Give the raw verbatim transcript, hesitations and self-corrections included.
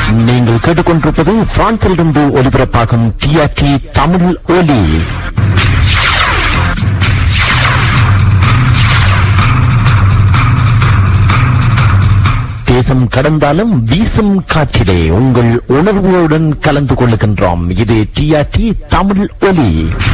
நீங்கள் கேட்டுக்கொண்டிருப்பது பிரான்சிலிருந்து ஒலிபரப்பாகும் டிஆர்டி தமிழ் ஒலி. தேசம் கடந்தாலும் வீசும் காற்றிலே உங்கள் உணர்வுகளுடன் கலந்து கொள்ளுகின்றோம். இது டிஆர்டி தமிழ் ஒலி.